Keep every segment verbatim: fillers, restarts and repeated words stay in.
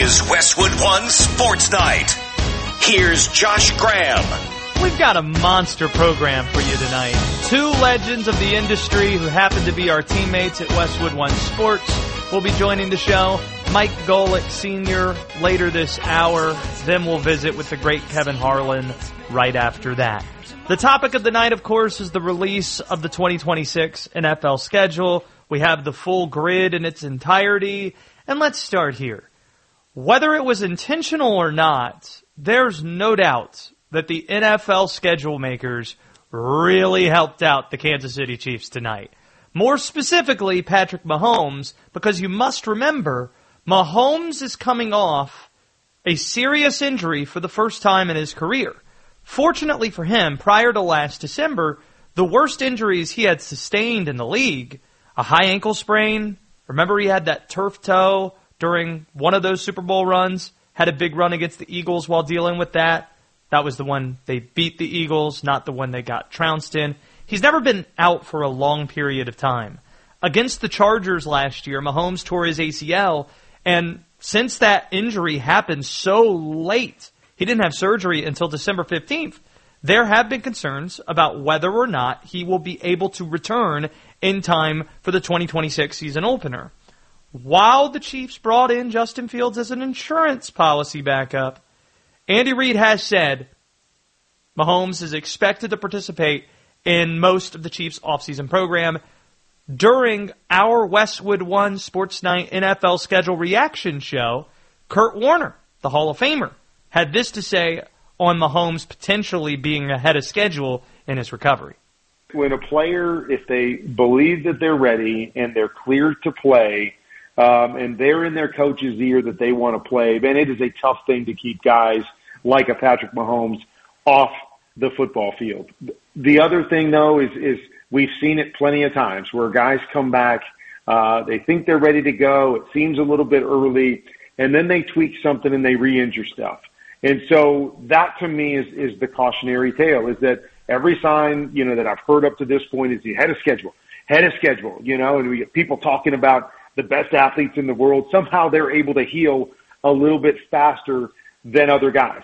is Westwood One Sports Night. Here's Josh Graham. We've got a monster program for you tonight. Two legends of the industry who happen to be our teammates at Westwood One Sports will be joining the show. Mike Golick Senior later this hour. Then we'll visit with the great Kevin Harlan right after that. The topic of the night, of course, is the release of the twenty twenty-six N F L schedule. We have the full grid in its entirety. And let's start here. Whether it was intentional or not, there's no doubt that the N F L schedule makers really helped out the Kansas City Chiefs tonight. More specifically, Patrick Mahomes, because you must remember, Mahomes is coming off a serious injury for the first time in his career. Fortunately for him, prior to last December, the worst injuries he had sustained in the league, a high ankle sprain. Remember he had that turf toe during one of those Super Bowl runs, had a big run against the Eagles while dealing with that. That was the one they beat the Eagles, not the one they got trounced in. He's never been out for a long period of time. Against the Chargers last year, Mahomes tore his A C L, and since that injury happened so late, he didn't have surgery until December fifteenth, there have been concerns about whether or not he will be able to return in time for the twenty twenty-six season opener. While the Chiefs brought in Justin Fields as an insurance policy backup, Andy Reid has said Mahomes is expected to participate in most of the Chiefs' offseason program. During our Westwood One Sports Night N F L schedule reaction show, Kurt Warner, the Hall of Famer, had this to say on Mahomes potentially being ahead of schedule in his recovery. When a player, if they believe that they're ready and they're cleared to play, um, and they're in their coach's ear that they want to play, man, it is a tough thing to keep guys like a Patrick Mahomes off the football field. The other thing, though, is, is we've seen it plenty of times where guys come back, uh, they think they're ready to go, it seems a little bit early, and then they tweak something and they re-injure stuff. And so that, to me, is, is the cautionary tale, is that every sign, you know, that I've heard up to this point is he's ahead of schedule, head of schedule, you know, and we get people talking about the best athletes in the world. Somehow they're able to heal a little bit faster than other guys.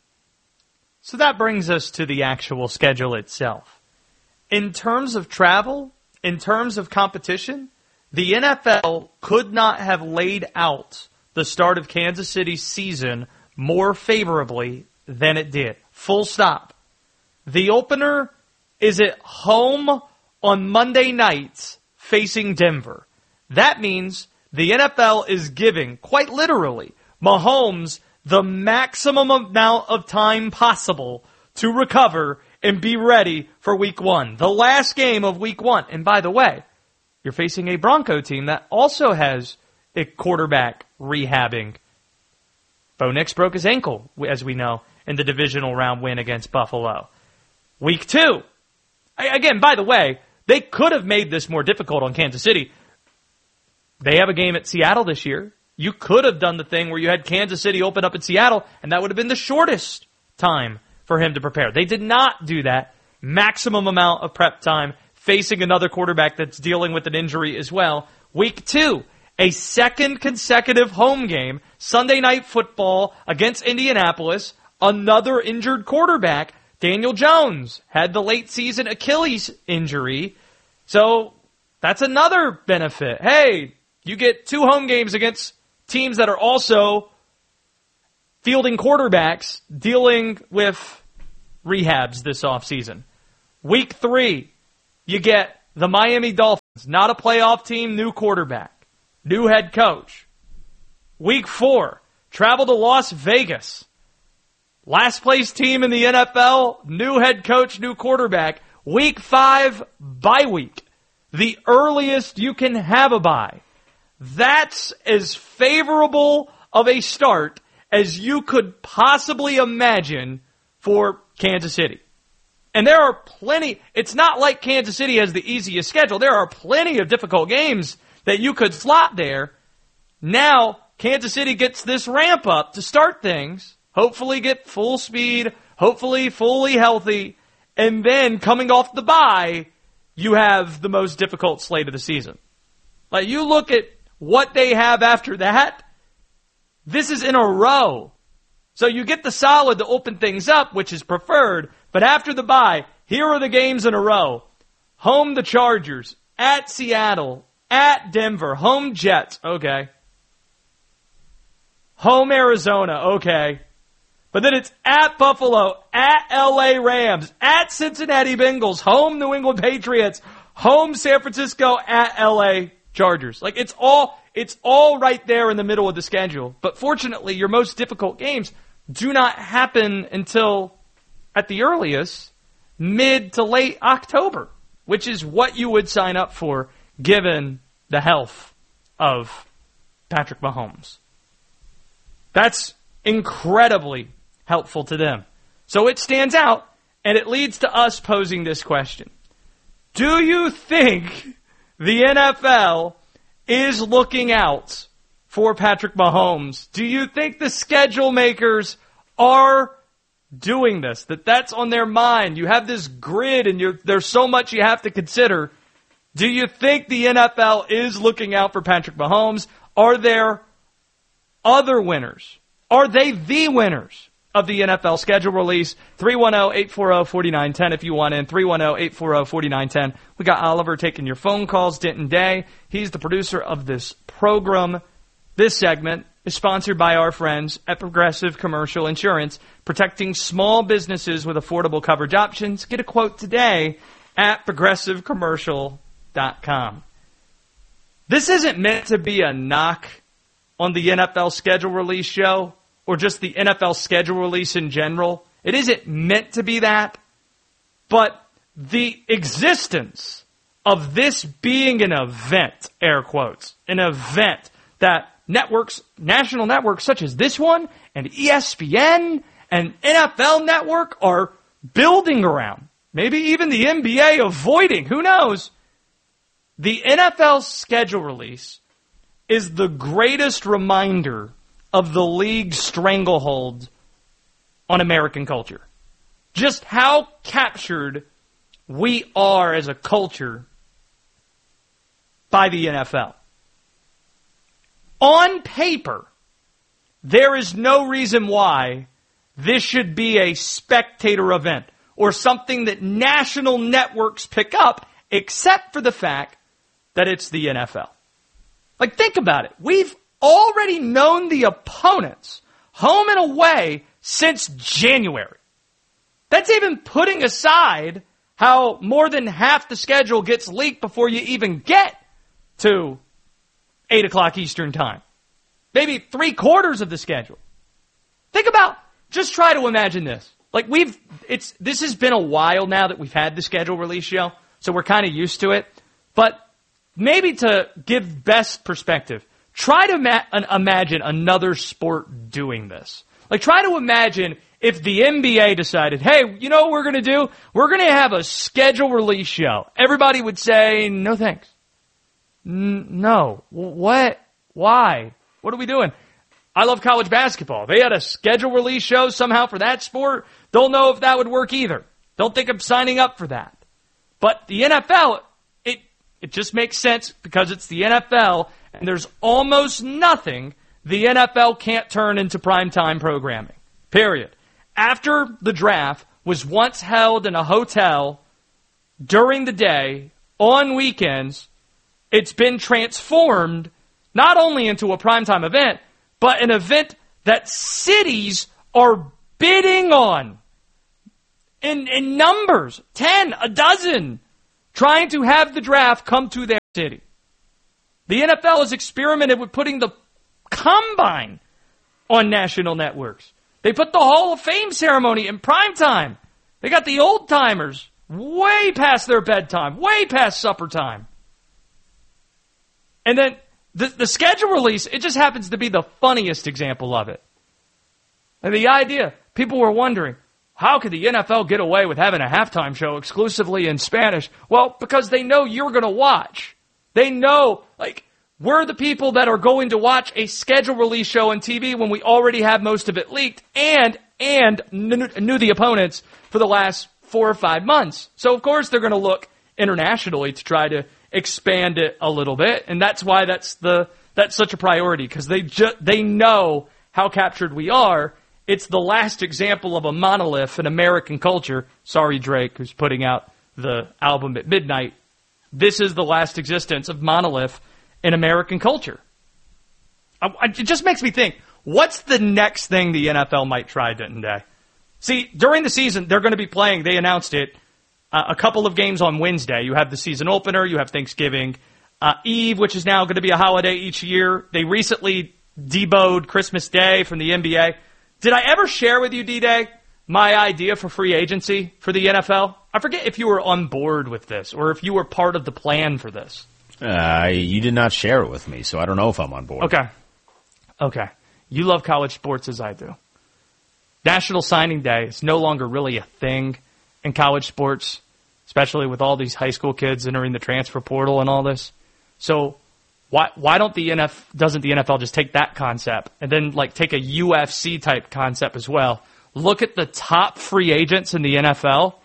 So that brings us to the actual schedule itself. In terms of travel, in terms of competition, the N F L could not have laid out the start of Kansas City's season more favorably than it did. Full stop. The opener is at home on Monday nights facing Denver. That means the N F L is giving, quite literally, Mahomes the maximum amount of time possible to recover and be ready for week one. The last game of week one. And by the way, you're facing a Bronco team that also has a quarterback rehabbing. Bo Nix broke his ankle, as we know, in the divisional round win against Buffalo. Week two. Again, by the way, they could have made this more difficult on Kansas City. They have a game at Seattle this year. You could have done the thing where you had Kansas City open up in Seattle, and that would have been the shortest time for him to prepare. They did not do that. Maximum amount of prep time, facing another quarterback that's dealing with an injury as well. Week two, a second consecutive home game, Sunday Night Football against Indianapolis, another injured quarterback. Daniel Jones had the late season Achilles injury. So that's another benefit. Hey, you get two home games against teams that are also fielding quarterbacks dealing with rehabs this offseason. Week three, you get the Miami Dolphins, not a playoff team, new quarterback, new head coach. Week four, travel to Las Vegas. Last place team in the N F L, new head coach, new quarterback. Week five, bye week. The earliest you can have a bye. That's as favorable of a start as you could possibly imagine for Kansas City. And there are plenty, it's not like Kansas City has the easiest schedule. There are plenty of difficult games that you could slot there. Now, Kansas City gets this ramp up to start things, hopefully get full speed, hopefully fully healthy, and then coming off the bye, you have the most difficult slate of the season. Like, you look at what they have after that, This is in a row. So you get the solid to open things up, which is preferred. But after the bye, here are the games in a row. Home the Chargers, at Seattle, at Denver, home Jets, okay. Home Arizona, okay. But then it's at Buffalo, at L A Rams, at Cincinnati Bengals, home New England Patriots, home San Francisco, at L A Chargers. Like, it's all, it's all right there in the middle of the schedule. But fortunately, your most difficult games do not happen until, at the earliest, mid to late October, which is what you would sign up for given the health of Patrick Mahomes. That's incredibly helpful to them. So it stands out, and it leads to us posing this question. Do you think the N F L is looking out for Patrick Mahomes? Do you think the schedule makers are doing this, that that's on their mind? You have this grid, and you're, there's so much you have to consider. Do you think the N F L is looking out for Patrick Mahomes? Are there other winners? Are they the winners of the N F L schedule release? three one zero, eight four zero, four nine one zero if you want in. three one zero, eight four zero, four nine one zero. We got Oliver taking your phone calls. Denton Day, he's the producer of this program. This segment is sponsored by our friends at Progressive Commercial Insurance, protecting small businesses with affordable coverage options. Get a quote today at progressive commercial dot com. This isn't meant to be a knock on the N F L schedule release show or just the N F L schedule release in general. It isn't meant to be that. But the existence of this being an event, air quotes, an event that networks, national networks such as this one and E S P N and N F L Network are building around, maybe even the N B A avoiding, who knows? The N F L schedule release is the greatest reminder of the league's stranglehold on American culture. Just how captured we are as a culture by the N F L. On paper, there is no reason why this should be a spectator event or something that national networks pick up, except for the fact that it's the N F L. Like, think about it. We've already known the opponents, home and away, since January. That's even putting aside how more than half the schedule gets leaked before you even get to eight o'clock Eastern time. Maybe three quarters of the schedule. Think about, just try to imagine this. Like, we've, it's, this has been a while now that we've had the schedule release show, so we're kind of used to it. But maybe to give best perspective, try to ma- imagine another sport doing this. Like, try to imagine if the N B A decided, hey, you know what we're going to do? We're going to have a schedule release show. Everybody would say, no thanks. N- no. What? Why? What are we doing? I love college basketball. They had a schedule release show somehow for that sport. Don't know if that would work either. Don't think I'm signing up for that. But the N F L, it it just makes sense because it's the N F L, and there's almost nothing the N F L can't turn into primetime programming. Period. After the draft was once held in a hotel during the day, on weekends, it's been transformed not only into a primetime event, but an event that cities are bidding on in, in numbers, ten, a dozen, trying to have the draft come to their city. The N F L has experimented with putting the Combine on national networks. They put the Hall of Fame ceremony in primetime. They got the old-timers way past their bedtime, way past supper time. And then the, the schedule release, it just happens to be the funniest example of it. And the idea, people were wondering, how could the N F L get away with having a halftime show exclusively in Spanish? Well, because they know you're going to watch. They know, like, we're the people that are going to watch a schedule release show on T V when we already have most of it leaked and and knew, knew the opponents for the last four or five months. So, of course, they're going to look internationally to try to expand it a little bit, and that's why that's the that's such a priority, because they ju- they know how captured we are. It's the last example of a monolith in American culture. Sorry, Drake, who's putting out the album at midnight. This is the last existence of monolith in American culture. I, I, it just makes me think, what's the next thing the N F L might try, Denton Day? See, during the season, they're going to be playing, they announced it, uh, a couple of games on Wednesday. You have the season opener, you have Thanksgiving uh, Eve, which is now going to be a holiday each year. They recently deboed Christmas Day from the N B A. Did I ever share with you, D-Day, my idea for free agency for the N F L? I forget if you were on board with this or if you were part of the plan for this. Uh, you did not share it with me, so I don't know if I'm on board. Okay. Okay. You love college sports as I do. National Signing Day is no longer really a thing in college sports, especially with all these high school kids entering the transfer portal and all this. So why why don't the N F doesn't the N F L just take that concept and then like take a U F C type concept as well? Look at the top free agents in the N F L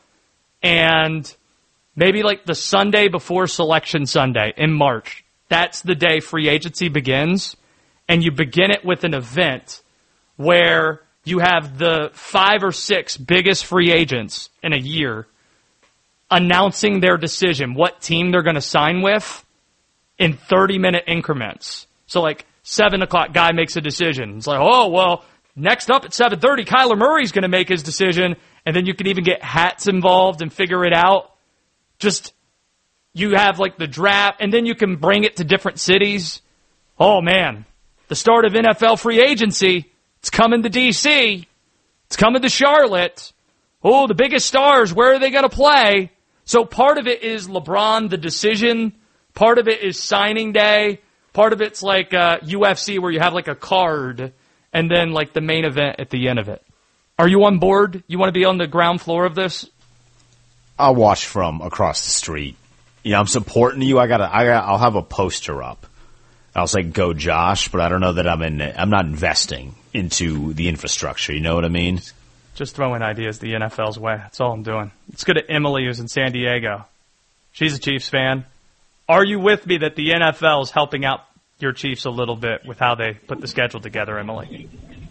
and maybe like the Sunday before Selection Sunday in March. That's the day free agency begins, and you begin it with an event where you have the five or six biggest free agents in a year announcing their decision, what team they're going to sign with, in thirty-minute increments. So, like, seven o'clock guy makes a decision. It's like, oh, well, next up at seven thirty, Kyler Murray's going to make his decision, and then you can even get hats involved and figure it out. Just, you have, like, the draft, and then you can bring it to different cities. Oh, man, the start of N F L free agency, it's coming to D C. It's coming to Charlotte. Oh, the biggest stars, where are they going to play? So part of it is LeBron, the decision. Part of it is signing day. Part of it's like uh, U F C where you have like a card and then like the main event at the end of it. Are you on board? You want to be on the ground floor of this? I'll watch from across the street. You know, I'm supporting you. I gotta, I gotta, I'll have a poster up. I'll say "Go Josh," but I don't know that I'm in. I'm not investing into the infrastructure. You know what I mean? Just throwing ideas the N F L's way. That's all I'm doing. Let's go to Emily, who's in San Diego. She's a Chiefs fan. Are you with me that the N F L is helping out your Chiefs a little bit with how they put the schedule together, Emily?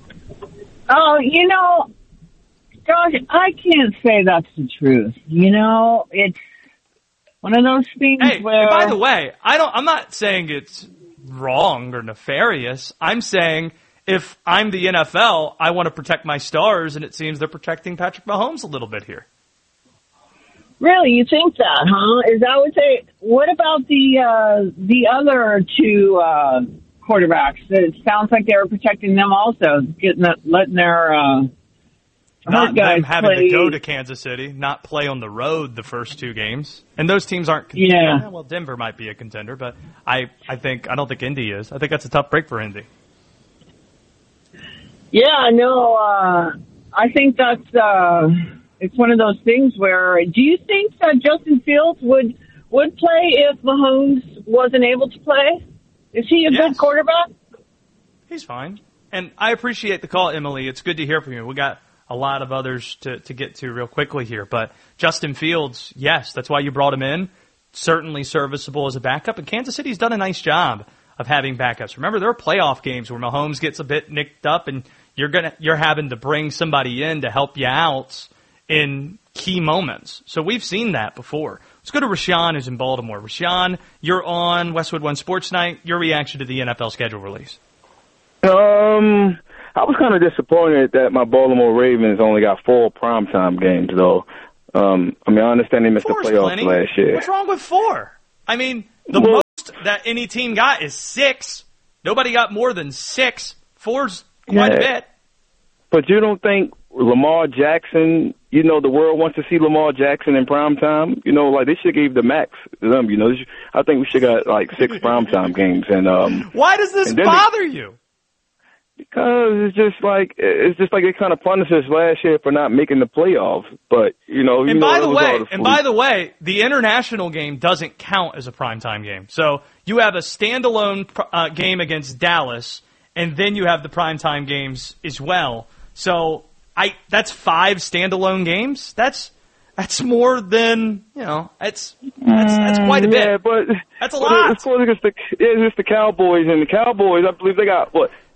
Oh, you know, Josh, I can't say that's the truth. You know, it's one of those things hey, where... by the way, I don't, I'm not saying it's wrong or nefarious. I'm saying if I'm the N F L, I want to protect my stars, and it seems they're protecting Patrick Mahomes a little bit here. Really, you think that, huh? Is that what they? What about the uh, the other two uh, quarterbacks? It sounds like they were protecting them also, getting that, letting their uh, not guys them having play. to go to Kansas City, not play on the road the first two games, and those teams aren't. Yeah. Well, Denver might be a contender, but I I think I don't think Indy is. I think that's a tough break for Indy. Yeah, no, uh, I think that's. Uh, It's one of those things where, do you think that Justin Fields would would play if Mahomes wasn't able to play? Is he a yes. good quarterback? He's fine. And I appreciate the call, Emily. It's good to hear from you. We got a lot of others to, to get to real quickly here. But Justin Fields, yes, that's why you brought him in. Certainly serviceable as a backup. And Kansas City's done a nice job of having backups. Remember, there are playoff games where Mahomes gets a bit nicked up and you're gonna you're having to bring somebody in to help you out in key moments. So we've seen that before. Let's go to Rashawn, who's in Baltimore. Rashawn, you're on Westwood One Sports Night. Your reaction to the N F L schedule release? Um, I was kind of disappointed that my Baltimore Ravens only got four primetime games, though. Um, I mean, I understand they missed Four's the playoffs plenty. last year. What's wrong with four? I mean, the Well, most that any team got is six. Nobody got more than six. Four's quite Yeah. a bit. But you don't think Lamar Jackson, you know, the world wants to see Lamar Jackson in primetime? You know, like, they should give the max to them, you know. I think we should got, like, six primetime games. And um, Why does this bother they, you? Because it's just like, it's just like they kind of punished us last year for not making the playoffs. But, you know, you and know, by it the was way, all the and fluke. by the way, the international game doesn't count as a primetime game. So you have a standalone uh, game against Dallas, and then you have the primetime games as well. So I that's five standalone games. That's that's more than, you know, that's that's, that's quite a bit. Yeah, but that's a but lot. It's against the, it's just the Cowboys, and the Cowboys, I believe they got, what,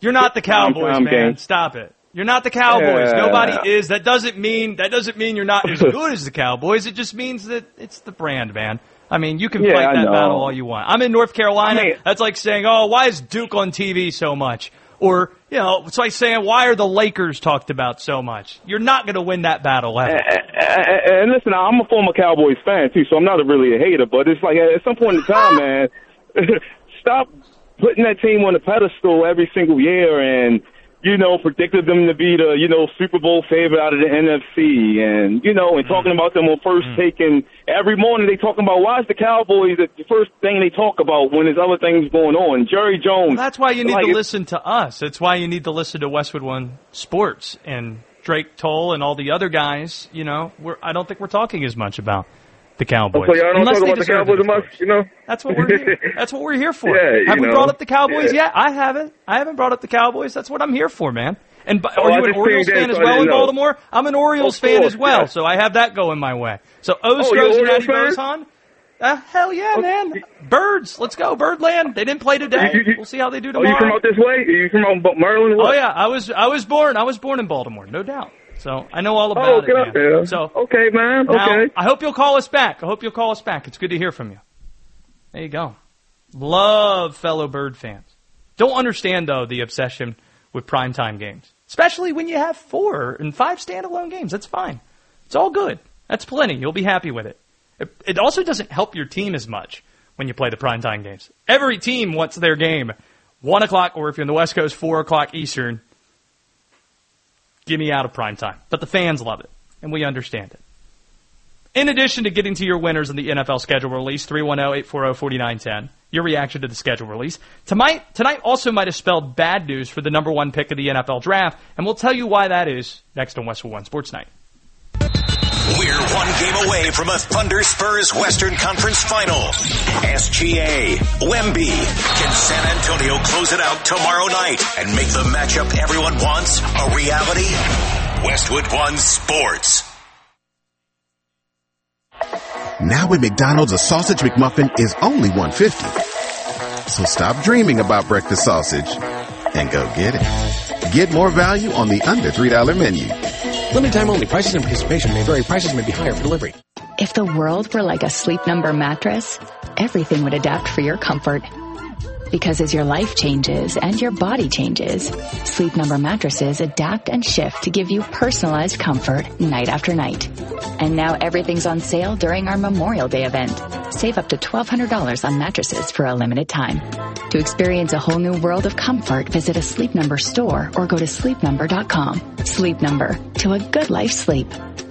You're not the Cowboys, man. Game. Stop it. You're not the Cowboys. Yeah. Nobody is. That doesn't mean that doesn't mean you're not as good as the Cowboys. It just means that it's the brand, man. I mean, you can yeah, fight I that know. battle all you want. I'm in North Carolina. I mean, That's like saying, oh, why is Duke on T V so much? Or, you know, it's like saying, why are the Lakers talked about so much? You're not going to win that battle ever. And, and, and listen, I'm a former Cowboys fan, too, so I'm not a really a hater. But it's like at some point in time, man, stop putting that team on the pedestal every single year and, you know, predicted them to be the, you know, Super Bowl favorite out of the N F C and, you know, and talking about them on First Mm. Take. And every morning they talking about why is the Cowboys the first thing they talk about when there's other things going on. Jerry Jones. Well, that's why you need like to it- listen to us. That's why you need to listen to Westwood One Sports and Drake Toll and all the other guys. You know, we're, I don't think we're talking as much about the Cowboys. So y'all don't Unless talk they about the deserve Cowboys it, of much, course. you know? That's what we're here. That's what we're here for. Yeah, Have you we know. brought up the Cowboys Yeah. yet? I haven't. I haven't brought up the Cowboys. That's what I'm here for, man. And b- Oh, are I you an just Orioles think fan that, as so I well in didn't know. Baltimore? I'm an Orioles Of fan course, as well, yeah. so I have that going my way. So Oh, Ostros you're and an Natty Orioles fan? Bozhan. Uh, hell yeah, man. Birds. Let's go. Birdland. They didn't play today. You- you- We'll see how they do Oh, you tomorrow. from out this way? Are you from out Maryland? Oh yeah, I was I was born I was born in Baltimore, no doubt. So I know all about Oh, it. get man. up there. So Okay, man. now, Okay. I hope you'll call us back. I hope you'll call us back. It's good to hear from you. There you go. Love fellow Bird fans. Don't understand though the obsession with primetime games, especially when you have four and five standalone games. That's fine. It's all good. That's plenty. You'll be happy with it. It, it also doesn't help your team as much when you play the primetime games. Every team wants their game one o'clock, or if you're in the West Coast, four o'clock Eastern. Get me out of primetime. But the fans love it, and we understand it. In addition to getting to your winners in the N F L schedule release, three one zero, eight four zero, four nine one zero, your reaction to the schedule release, tonight, tonight also might have spelled bad news for the number one pick of the N F L draft, and we'll tell you why that is next on Westwood One Sports Night. We're one game away from a Thunder Spurs Western Conference Final. S G A, Wemby. Can San Antonio close it out tomorrow night and make the matchup everyone wants a reality? Westwood One Sports. Now at McDonald's, a sausage McMuffin is only one fifty. So stop dreaming about breakfast sausage and go get it. Get more value on the under three dollar menu. Limited time only. Prices and participation may vary. Prices may be higher for delivery. If the world were like a Sleep Number mattress, everything would adapt for your comfort. Because as your life changes and your body changes, Sleep Number mattresses adapt and shift to give you personalized comfort night after night. And now everything's on sale during our Memorial Day event. Save up to twelve hundred dollars on mattresses for a limited time. To experience a whole new world of comfort, visit a Sleep Number store or go to sleep number dot com. Sleep Number, to a good life sleep.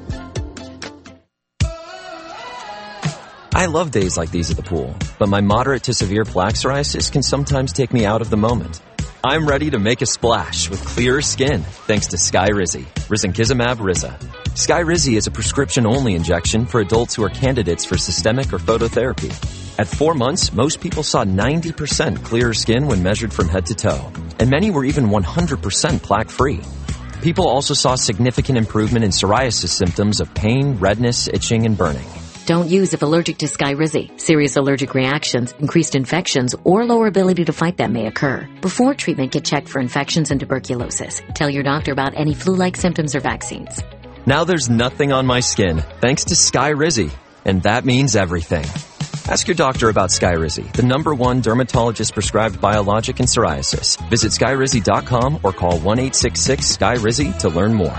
I love days like these at the pool, but my moderate to severe plaque psoriasis can sometimes take me out of the moment. I'm ready to make a splash with clearer skin thanks to Skyrizi, Risankizumab Riza. Skyrizi is a prescription-only injection for adults who are candidates for systemic or phototherapy. At four months, most people saw ninety percent clearer skin when measured from head to toe, and many were even one hundred percent plaque-free. People also saw significant improvement in psoriasis symptoms of pain, redness, itching, and burning. Don't use if allergic to Skyrizi. Serious allergic reactions, increased infections, or lower ability to fight them may occur. Before treatment, get checked for infections and tuberculosis. Tell your doctor about any flu-like symptoms or vaccines. Now there's nothing on my skin thanks to Skyrizi, and that means everything. Ask your doctor about Skyrizi, the number one dermatologist-prescribed biologic in psoriasis. Visit skyrizi dot com or call one eight six six, S K Y R I Z I to learn more.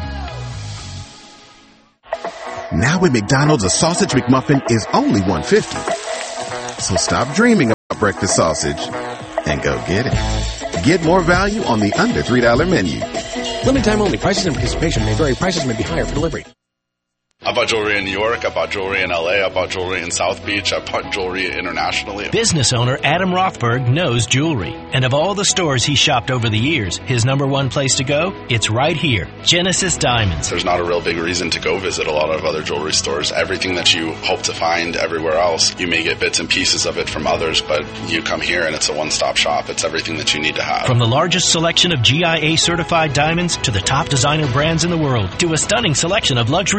Now at McDonald's, a sausage McMuffin is only one fifty. So stop dreaming about breakfast sausage and go get it. Get more value on the under three dollar menu. Limited time only. Prices and participation may vary. Prices may be higher for delivery. I bought jewelry in New York, I bought jewelry in L A, I bought jewelry in South Beach, I bought jewelry internationally. Business owner Adam Rothberg knows jewelry. And of all the stores he shopped over the years, his number one place to go? It's right here, Genesis Diamonds. There's not a real big reason to go visit a lot of other jewelry stores. Everything that you hope to find everywhere else, you may get bits and pieces of it from others, but you come here and it's a one-stop shop. It's everything that you need to have. From the largest selection of G I A certified diamonds to the top designer brands in the world to a stunning selection of luxury pre-owned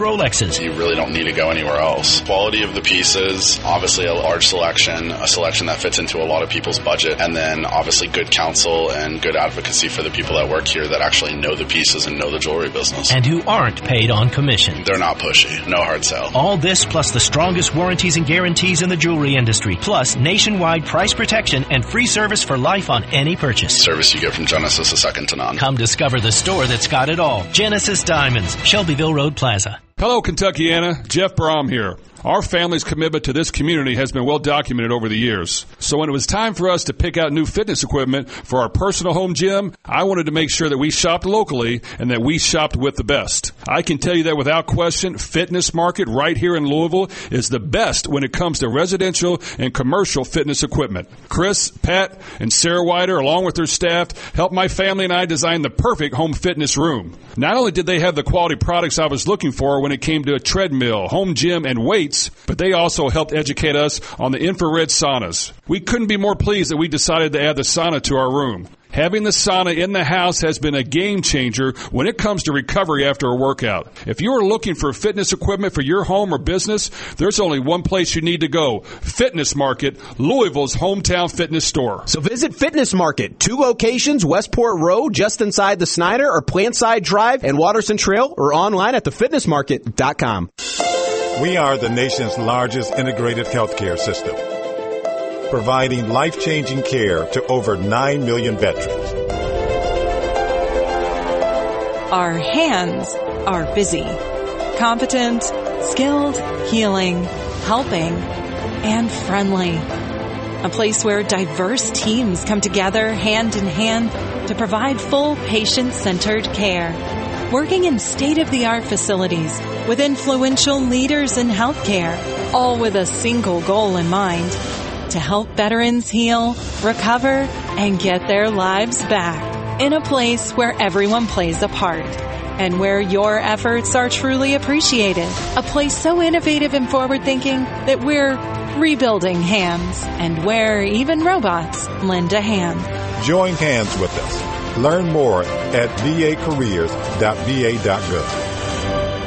Rolexes. You really don't need to go anywhere else. Quality of the pieces, obviously a large selection, a selection that fits into a lot of people's budget, and then obviously good counsel and good advocacy for the people that work here that actually know the pieces and know the jewelry business. And who aren't paid on commission. They're not pushy. No hard sell. All this plus the strongest warranties and guarantees in the jewelry industry, plus nationwide price protection and free service for life on any purchase. Service you get from Genesis is second to none. Come discover the store that's got it all. Genesis Diamonds, Shelbyville Road Plaza. Hello, Kentuckiana. Jeff Brom here. Our family's commitment to this community has been well documented over the years. So when it was time for us to pick out new fitness equipment for our personal home gym, I wanted to make sure that we shopped locally and that we shopped with the best. I can tell you that without question, Fitness Market right here in Louisville is the best when it comes to residential and commercial fitness equipment. Chris, Pat, and Sarah Wider, along with their staff, helped my family and I design the perfect home fitness room. Not only did they have the quality products I was looking for when it came to a treadmill, home gym, and weights, but they also helped educate us on the infrared saunas. We couldn't be more pleased that we decided to add the sauna to our room. Having the sauna in the house has been a game changer when it comes to recovery after a workout. If you are looking for fitness equipment for your home or business, there's only one place you need to go. Fitness Market, Louisville's hometown fitness store. So visit Fitness Market, two locations, Westport Road, just inside the Snyder, or Plantside Drive and Watterson Trail, or online at the fitness market dot com. We are the nation's largest integrated healthcare system, providing life-changing care to over nine million veterans. Our hands are busy, competent, skilled, healing, helping, and friendly. A place where diverse teams come together hand in hand to provide full patient-centered care. Working in state-of-the-art facilities with influential leaders in healthcare, all with a single goal in mind: to help veterans heal, recover, and get their lives back in a place where everyone plays a part and where your efforts are truly appreciated. A place so innovative and forward-thinking that we're rebuilding hands and where even robots lend a hand. Join hands with us. Learn more at v a careers dot v a dot gov.